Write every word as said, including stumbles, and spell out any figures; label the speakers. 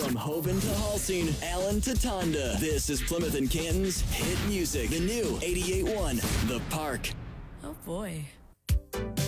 Speaker 1: From Hoban to Halsing, Allen to Tonda, this is Plymouth and Canton's Hit Music, the new eighty-eight point one, The Park.
Speaker 2: Oh boy.